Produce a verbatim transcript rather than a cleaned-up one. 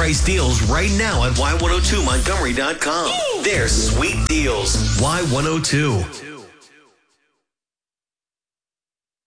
price deals right now at Y one oh two Montgomery dot com. They're sweet deals. Y one oh two.